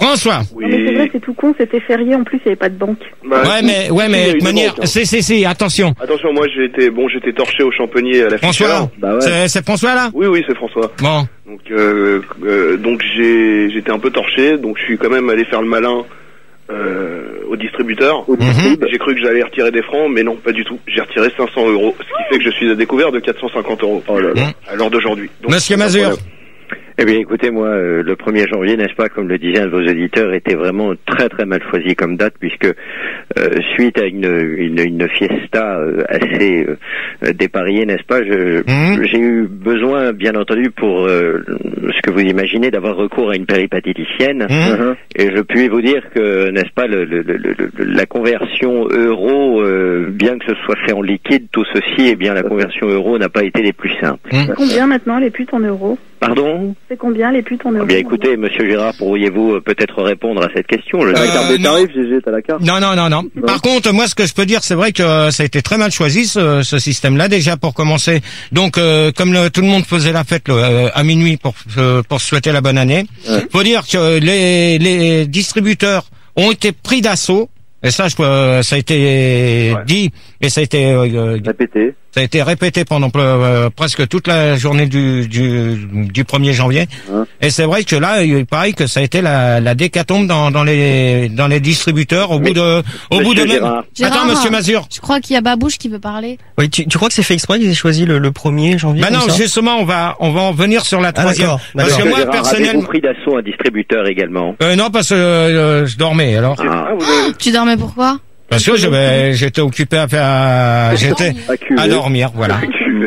François. Oui. Non, mais c'est vrai, c'est tout con, c'était férié, en plus, il n'y avait pas de banque. Bah, mais de manière, c'est, attention. Attention, moi, j'étais torché au champignonnier à la François. Bah ouais. C'est François, là? Oui, c'est François. Bon. Donc j'étais un peu torché, donc je suis quand même allé faire le malin, au distributeur. J'ai cru que j'allais retirer des francs, mais non, pas du tout. J'ai retiré 500 €, ce qui fait que je suis à découvert de 450 €. Oh là là. À l'heure d'aujourd'hui. Donc, Monsieur Mazur. Eh bien, écoutez, moi, le 1er janvier, n'est-ce pas, comme le disait un de vos auditeurs, était vraiment très très mal choisi comme date, puisque suite à une fiesta assez dépareillée, n'est-ce pas, j'ai eu besoin, bien entendu, pour ce que vous imaginez, d'avoir recours à une péripatéticienne, et je puis vous dire que, n'est-ce pas, la conversion euro, bien que ce soit fait en liquide, tout ceci, eh bien, la conversion euro n'a pas été les plus simples. C'est combien maintenant les putes en euros? Pardon? C'est combien les putes en euros? Bien écoutez, monsieur Gérard, pourriez-vous peut-être répondre à cette question? La carte des tarifs, GG, t'as la carte? Non. Par contre, moi, ce que je peux dire, c'est vrai que ça a été très mal choisi, ce système-là, déjà, pour commencer. Donc, comme tout le monde faisait la fête à minuit pour se souhaiter la bonne année, faut dire que les distributeurs ont été pris d'assaut. Et ça, ça a été dit et ça a été répété. Ça a été répété pendant presque toute la journée du 1er janvier. Et c'est vrai que là, il paraît que ça a été la décatombe dans les distributeurs au bout de même. Attends, monsieur Mazur. Je crois qu'il y a Babouche qui veut parler. Oui, tu crois que c'est fait exprès qu'ils aient choisi le 1er janvier? Bah non, justement, on va en venir sur la troisième. Parce que moi, personnellement. Pris d'assaut un distributeur également. Non, parce que je dormais, alors. Tu dormais pourquoi? Parce que j'étais occupé j'étais à dormir, voilà.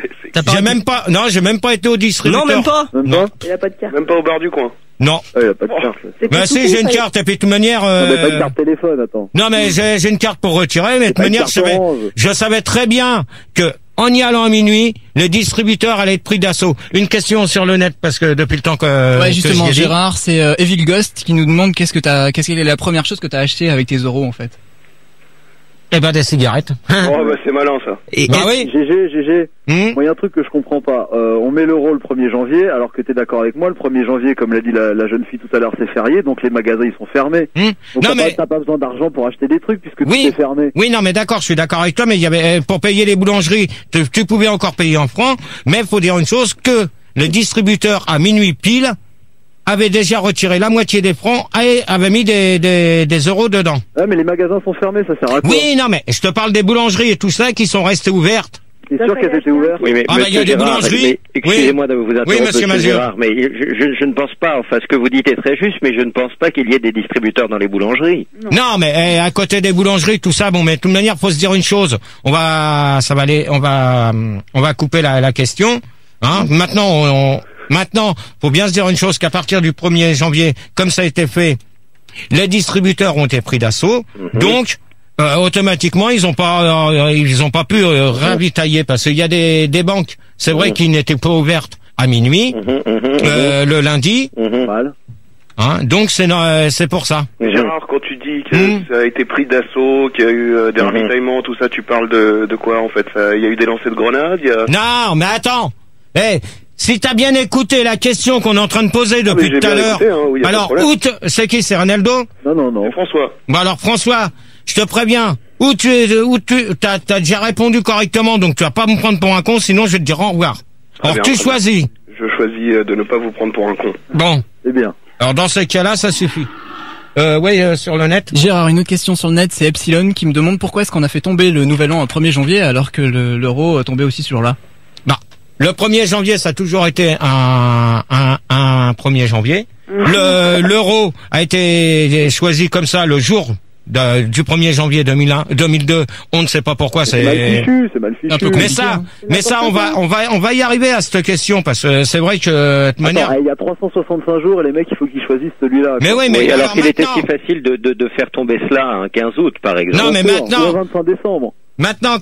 J'ai même pas été au distributeur. Non, même pas. Non. Il n'y a pas de carte. Même pas au bar du coin. Non. Il n'y a pas de carte. Bah si, j'ai une carte, et puis de toute manière... Mais pas de carte téléphone, attends. Non, mais j'ai une carte pour retirer, mais de toute manière, je savais très bien que, en y allant à minuit, les distributeurs allaient être pris d'assaut. Une question sur le net, parce que depuis le temps que... Ouais, justement, Gérard, c'est Evil Ghost qui nous demande qu'est-ce qu'elle est la première chose que t'as acheté avec tes euros, en fait. Eh ben, des cigarettes. Oh, bah, c'est malin, ça. Bah oui. GG. Moi, il y a un truc que je comprends pas. On met l'euro le 1er janvier, alors que t'es d'accord avec moi, le 1er janvier, comme l'a dit la jeune fille tout à l'heure, c'est férié, donc les magasins, ils sont fermés. Donc t'as pas besoin d'argent pour acheter des trucs, puisque tout est fermé. Oui, non, mais d'accord, je suis d'accord avec toi, mais il y avait, pour payer les boulangeries, tu pouvais encore payer en francs, mais il faut dire une chose, que le distributeur, à minuit pile, avait déjà retiré la moitié des francs et avait mis des euros dedans. Ah, mais les magasins sont fermés, ça sert à quoi? Oui, non, mais je te parle des boulangeries et tout ça qui sont restées ouvertes. C'est sûr qu'elles étaient ouvertes? Oui, mais il y a des boulangeries. Excusez-moi de vous interrompre, oui, monsieur Mazur. Gérard, mais je ne pense pas, enfin, ce que vous dites est très juste, mais je ne pense pas qu'il y ait des distributeurs dans les boulangeries. Non, mais à côté des boulangeries, tout ça, bon, mais de toute manière, faut se dire une chose. On va couper la question. Hein. Maintenant, faut bien se dire une chose, qu'à partir du 1er janvier, comme ça a été fait, les distributeurs ont été pris d'assaut, donc automatiquement ils ont pas pu ravitailler, parce qu'il y a des banques, c'est vrai, qui n'étaient pas ouvertes à minuit le lundi. Hein, donc c'est pour ça. Mais Gérard, quand tu dis que ça a été pris d'assaut, qu'il y a eu des ravitaillements, tout ça, tu parles de quoi en fait? Il y a eu des lancers de grenades? Non, mais attends. Si t'as bien écouté la question qu'on est en train de poser depuis tout à l'heure, alors c'est qui? C'est Ronaldo? Non. C'est François. Bon alors François, je te préviens, t'as déjà répondu correctement, donc tu vas pas me prendre pour un con, sinon je vais te dire au revoir. Alors tu choisis. Je choisis de ne pas vous prendre pour un con. Bon. C'est bien. Alors dans ce cas-là, ça suffit. Sur le net. Gérard, une autre question sur le net, c'est Epsilon qui me demande pourquoi est-ce qu'on a fait tomber le nouvel an en 1er janvier alors que l'euro tombait aussi ce jour-là. Le 1er janvier, ça a toujours été un 1er janvier. L'euro a été choisi comme ça le jour du 1er janvier 2002. On ne sait pas pourquoi. C'est mal fichu. Mais ça, on va y arriver à cette question, parce que c'est vrai que de manière. Il y a 365 jours et les mecs, il faut qu'ils choisissent celui-là. Mais oui, mais alors qu'il était si facile de faire tomber cela un 15 août, par exemple. Non, mais maintenant. Le 25 décembre. Maintenant,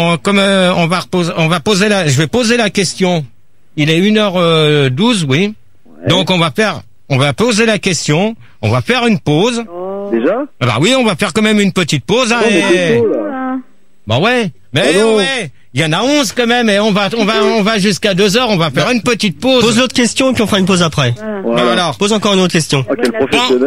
je vais poser la question. Il est 1h12, oui. Ouais. Donc on va poser la question. On va faire une pause. Déjà? Bah oui, on va faire quand même une petite pause. Hein, Bah ouais. Mais il y en a 11 quand même, et on va jusqu'à 2h, on va faire une petite pause. Pose l'autre question et puis on fera une pause après. Voilà. Pose encore une autre question. Quel professionnel.